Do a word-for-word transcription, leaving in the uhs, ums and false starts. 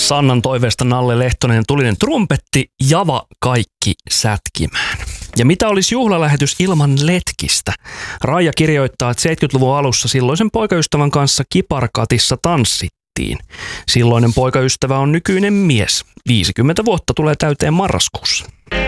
Sannan toiveesta Nalle Lehtonen tulinen trumpetti, Java kaikki sätkimään. Ja mitä olisi juhlalähetys ilman letkistä? Raija kirjoittaa, että seitsemänkymmentäluvun alussa silloisen poikaystävän kanssa kiparkatissa tanssittiin. Silloinen poikaystävä on nykyinen mies. viisikymmentä vuotta tulee täyteen marraskuussa.